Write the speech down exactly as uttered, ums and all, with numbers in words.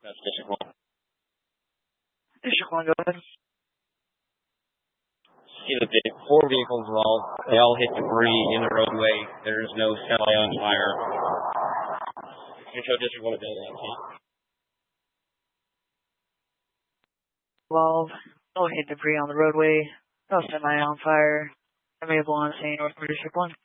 That's District one. District one, go ahead. See the big four vehicles involved. They all hit debris in the roadway. There is no semi on fire. You show District one availability. twelve, all hit debris on the roadway. No semi on fire. Available on scene, North District one.